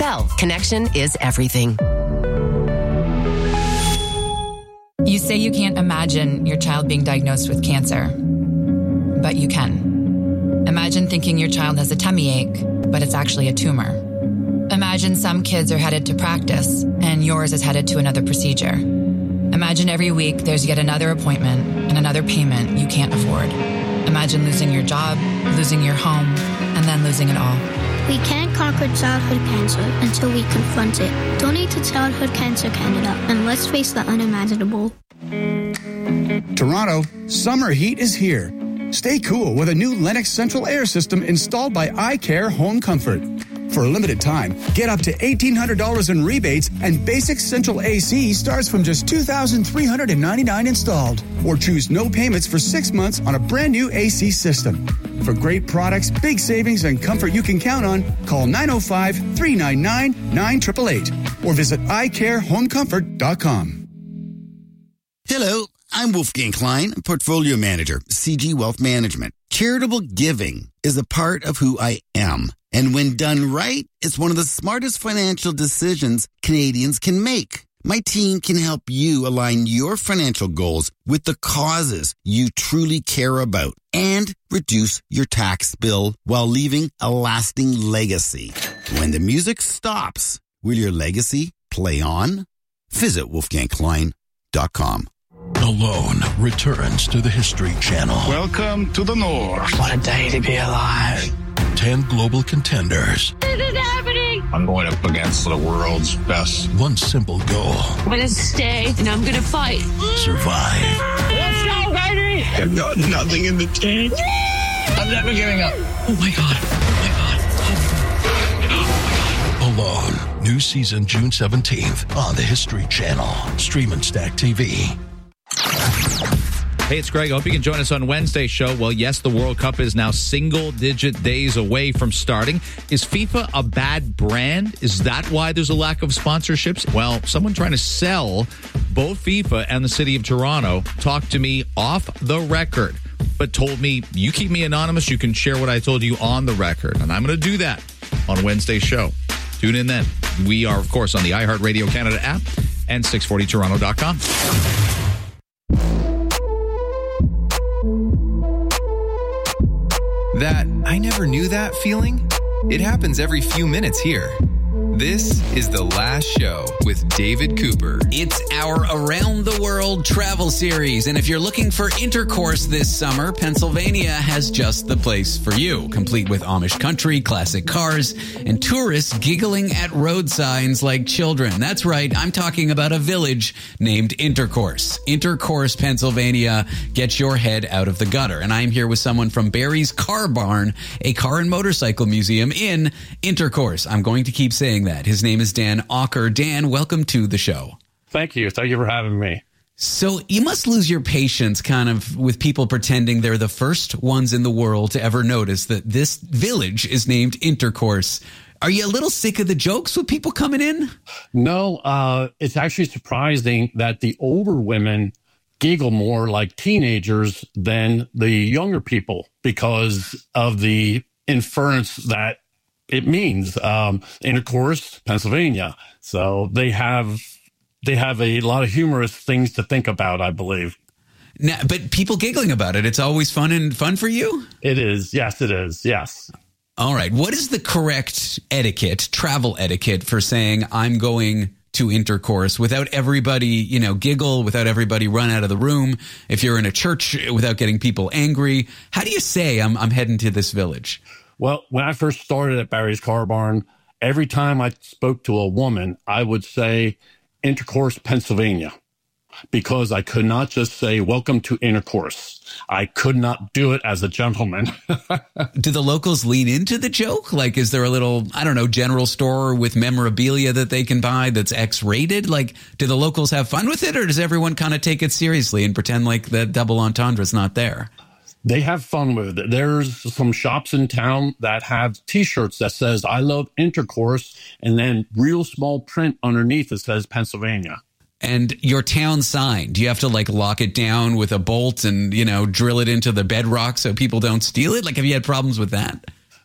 Bell, connection is everything. You say you can't imagine your child being diagnosed with cancer, but you can. Imagine thinking your child has a tummy ache, but it's actually a tumor. Imagine some kids are headed to practice and yours is headed to another procedure. Imagine every week there's yet another appointment and another payment you can't afford. Imagine losing your job, losing your home, and then losing it all. We can't conquer childhood cancer until we confront it. Donate to Childhood Cancer Canada and let's face the unimaginable. Toronto, summer heat is here. Stay cool with a new Lennox Central Air System installed by iCare Home Comfort. For a limited time, get up to $1,800 in rebates and basic central AC starts from just $2,399 installed. Or choose no payments for 6 months on a brand new AC system. For great products, big savings, and comfort you can count on, call 905-399-9888 or visit iCareHomeComfort.com. Hello, I'm Wolfgang Klein, Portfolio Manager, CG Wealth Management. Charitable giving is a part of who I am. And when done right, it's one of the smartest financial decisions Canadians can make. My team can help you align your financial goals with the causes you truly care about and reduce your tax bill while leaving a lasting legacy. When the music stops, will your legacy play on? Visit wolfgangklein.com. Alone returns to the History Channel. Welcome to the North. What a day to be alive. 10 global contenders. This is happening. I'm going up against the world's best. One simple goal. I'm going to stay and I'm going to fight. Survive. Let's go, baby. I've got nothing in the tank. I'm never giving up. Oh, my God. Oh, my God. Alone. New season June 17th on the History Channel. Stream and Stack TV. Hey, it's Greg. I hope you can join us on Wednesday's show. Well, yes, the World Cup is now single-digit days away from starting. Is FIFA a bad brand? Is that why there's a lack of sponsorships? Well, someone trying to sell both FIFA and the city of Toronto talked to me off the record, but told me, you keep me anonymous, you can share what I told you on the record. And I'm going to do that on Wednesday's show. Tune in then. We are, of course, on the iHeartRadio Canada app and 640toronto.com. That I never knew that feeling? It happens every few minutes here. This is The Last Show with David Cooper. It's our Around the World travel series. And if you're looking for intercourse this summer, Pennsylvania has just the place for you. Complete with Amish country, classic cars, and tourists giggling at road signs like children. That's right. I'm talking about a village named Intercourse. Intercourse, Pennsylvania. Get your head out of the gutter. And I'm here with someone from Barry's Car Barn, a car and motorcycle museum in Intercourse. I'm going to keep saying that. His name is Dan Auker. Dan, welcome to the show. Thank you. Thank you for having me. So you must lose your patience kind of with people pretending they're the first ones in the world to ever notice that this village is named Intercourse. Are you a little sick of the jokes with people coming in? No, it's actually surprising that the older women giggle more like teenagers than the younger people because of the inference that it means Intercourse, Pennsylvania. So they have a lot of humorous things to think about, I believe. Now, but people giggling about it, it's always fun for you? It is. Yes, it is. Yes. All right. What is the correct etiquette, travel etiquette for saying I'm going to Intercourse without everybody, giggle, without everybody run out of the room? If you're in a church, without getting people angry, how do you say I'm heading to this village? Well, when I first started at Barry's Car Barn, every time I spoke to a woman, I would say Intercourse, Pennsylvania, because I could not just say, welcome to Intercourse. I could not do it as a gentleman. Do the locals lean into the joke? Like, is there a little, general store with memorabilia that they can buy that's X-rated? Like, do the locals have fun with it, or does everyone kind of take it seriously and pretend like the double entendre is not there? They have fun with it. There's some shops in town that have T-shirts that says, I love Intercourse, and then real small print underneath it says Pennsylvania. And your town sign, do you have to lock it down with a bolt and, drill it into the bedrock so people don't steal it? Like, have you had problems with that?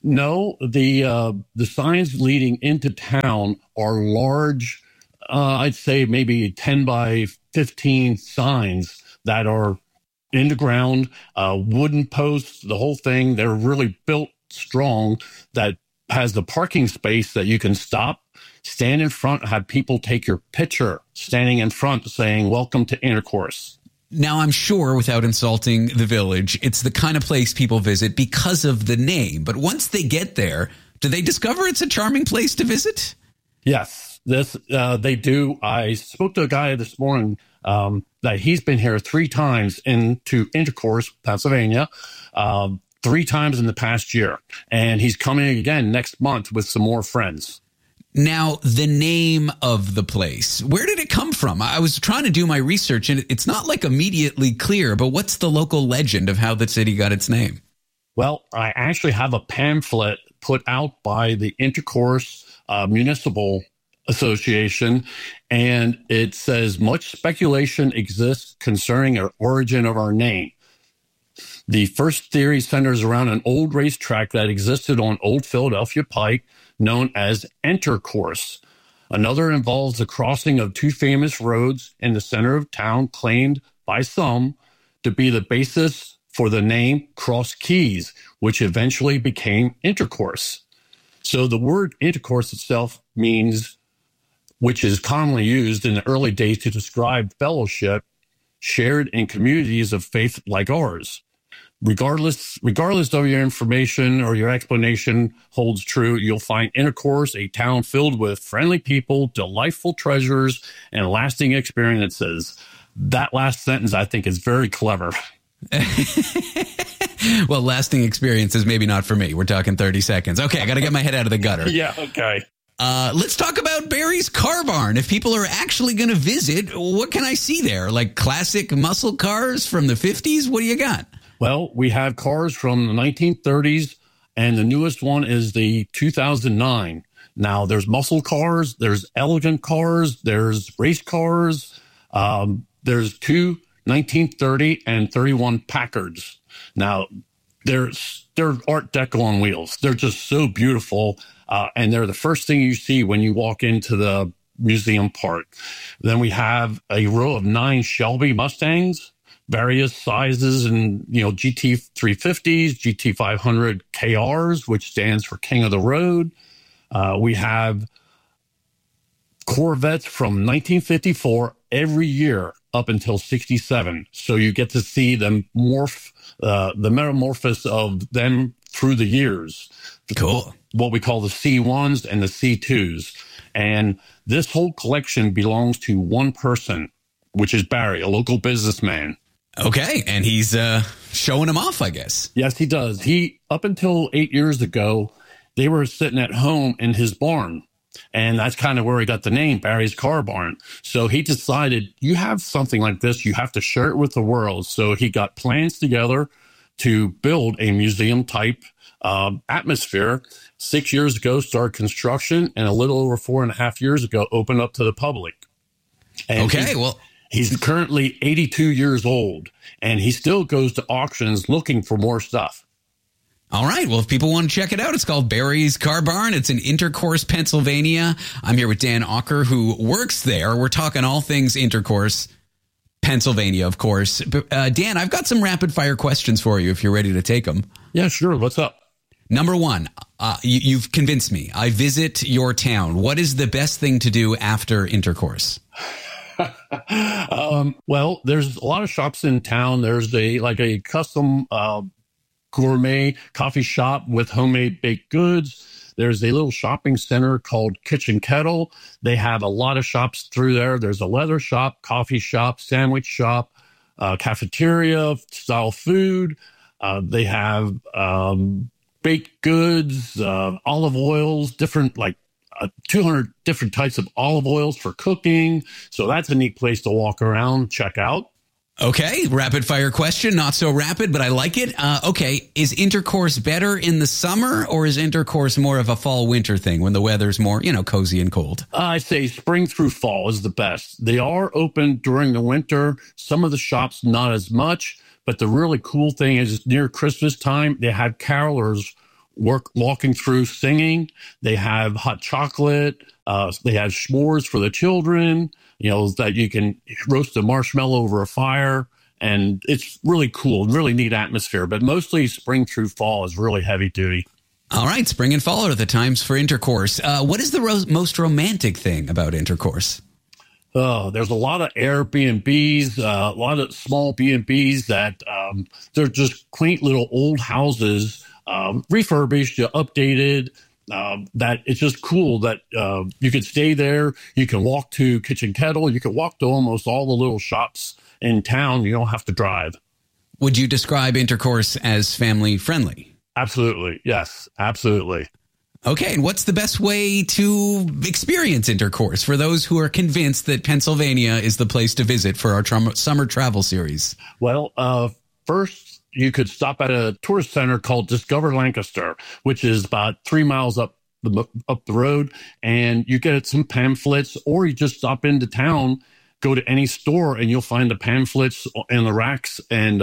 No, the signs leading into town are large. I'd say maybe 10 by 15 signs that are in the ground, wooden posts, the whole thing. They're really built strong, that has the parking space that you can stop, stand in front, have people take your picture standing in front saying, "Welcome to Intercourse." Now, I'm sure, without insulting the village, it's the kind of place people visit because of the name. But once they get there, do they discover it's a charming place to visit? Yes, they do. I spoke to a guy this morning that he's been here 3 times into Intercourse, Pennsylvania, 3 times in the past year. And he's coming again next month with some more friends. Now, the name of the place, where did it come from? I was trying to do my research, and it's not like immediately clear, but what's the local legend of how the city got its name? Well, I actually have a pamphlet put out by the Intercourse Municipal Association, and it says, "Much speculation exists concerning the origin of our name. The first theory centers around an old racetrack that existed on Old Philadelphia Pike, known as Intercourse. Another involves the crossing of 2 famous roads in the center of town, claimed by some to be the basis for the name Cross Keys, which eventually became Intercourse." So the word intercourse itself means, which is commonly used in the early days to describe fellowship shared in communities of faith like ours. Regardless of your information or your explanation holds true, you'll find Intercourse a town filled with friendly people, delightful treasures, and lasting experiences. That last sentence, I think, is very clever. Well, lasting experiences, maybe not for me. We're talking 30 seconds. Okay, I got to get my head out of the gutter. Yeah, okay. Let's talk about Barry's Car Barn. If people are actually going to visit, what can I see there? Like classic muscle cars from the 50s? What do you got? Well, we have cars from the 1930s, and the newest one is the 2009. Now, there's muscle cars, there's elegant cars, there's race cars. There's 2 1930 and 31 Packards. Now, they're Art Deco on wheels. They're just so beautiful, and they're the first thing you see when you walk into the museum part. Then we have a row of 9 Shelby Mustangs, various sizes, and GT 350s, GT 500 KRs, which stands for King of the Road. We have Corvettes from 1954 every year up until 67. So you get to see them morph, the metamorphosis of them through the years. Cool. What we call the C1s and the C2s. And this whole collection belongs to one person, which is Barry, a local businessman. Okay, and he's showing them off, I guess. Yes, he does. He, up until 8 years ago, they were sitting at home in his barn. And that's kind of where he got the name, Barry's Car Barn. So he decided, you have something like this, you have to share it with the world. So he got plans together to build a museum-type atmosphere. 6 years ago, started construction, and a little over 4.5 years ago, opened up to the public. And okay, well... He's currently 82 years old, and he still goes to auctions looking for more stuff. All right. Well, if people want to check it out, it's called Barry's Car Barn. It's in Intercourse, Pennsylvania. I'm here with Dan Ocker, who works there. We're talking all things Intercourse, Pennsylvania, of course. But, Dan, I've got some rapid fire questions for you if you're ready to take them. Yeah, sure. What's up? Number 1, you've convinced me. I visit your town. What is the best thing to do after Intercourse? Well, there's a lot of shops in town. There's a custom gourmet coffee shop with homemade baked goods. There's a little shopping center called Kitchen Kettle. They have a lot of shops through there. There's a leather shop, coffee shop, sandwich shop, cafeteria style food. They have baked goods, olive oils, different 200 different types of olive oils for cooking. So that's a neat place to walk around, check out. Okay, rapid fire question. Not so rapid, but I like it. Okay, is Intercourse better in the summer, or is Intercourse more of a fall-winter thing when the weather's more, cozy and cold? I say spring through fall is the best. They are open during the winter. Some of the shops, not as much. But the really cool thing is near Christmas time, they have carolers walking through singing. They have hot chocolate. They have s'mores for the children, that you can roast a marshmallow over a fire. And it's really cool, really neat atmosphere. But mostly spring through fall is really heavy duty. All right, spring and fall are the times for intercourse. What is the most romantic thing about intercourse? Oh, there's a lot of Airbnbs, a lot of small B&Bs that they're just quaint little old houses, refurbished, updated. That it's just cool that you can stay there. You can walk to Kitchen Kettle. You can walk to almost all the little shops in town. You don't have to drive. Would you describe intercourse as family friendly? Absolutely. Yes, absolutely. Okay, and what's the best way to experience intercourse for those who are convinced that Pennsylvania is the place to visit for our summer travel series? Well, first, you could stop at a tourist center called Discover Lancaster, which is about 3 miles up the road, and you get some pamphlets, or you just stop into town, go to any store, and you'll find the pamphlets in the racks, and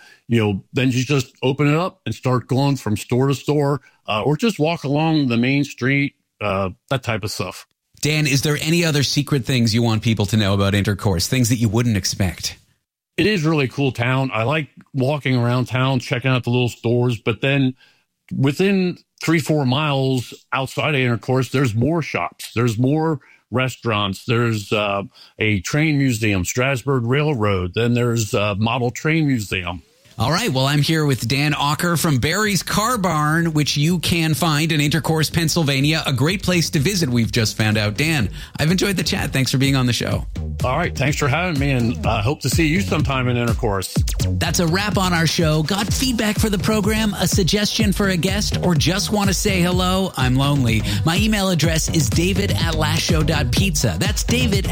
then you just open it up and start going from store to store, or just walk along the main street, that type of stuff. Dan, is there any other secret things you want people to know about intercourse, things that you wouldn't expect? It is really cool town. I like walking around town, checking out the little stores, but then within 3-4 miles outside of intercourse, there's more shops. There's more restaurants. There's a train museum, Strasburg Railroad. Then there's a model train museum. All right. Well, I'm here with Dan Ocker from Barry's Car Barn, which you can find in Intercourse, Pennsylvania. A great place to visit, we've just found out. Dan, I've enjoyed the chat. Thanks for being on the show. All right. Thanks for having me, and I hope to see you sometime in Intercourse. That's a wrap on our show. Got feedback for the program, a suggestion for a guest, or just want to say hello? I'm lonely. My email address is david@lastshow.pizza. That's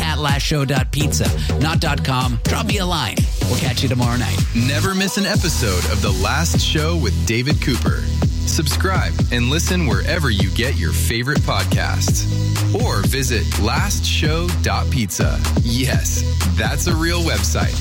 david@lastshow.pizza, not .com. Drop me a line. We'll catch you tomorrow night. Never miss an episode of The Last Show with David Cooper. Subscribe and listen wherever you get your favorite podcasts. Or visit lastshow.pizza. Yes, that's a real website.